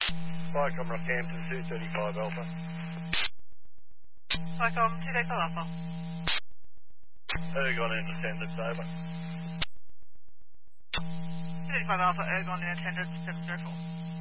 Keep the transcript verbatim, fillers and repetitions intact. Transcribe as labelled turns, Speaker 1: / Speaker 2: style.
Speaker 1: Vicom Rockhampton two thirty-five Alpha.
Speaker 2: Vicom two thirty-five Alpha.
Speaker 1: Ergon in attendance, over.
Speaker 2: two thirty-five Alpha, Ergon in attendance, seven zero four.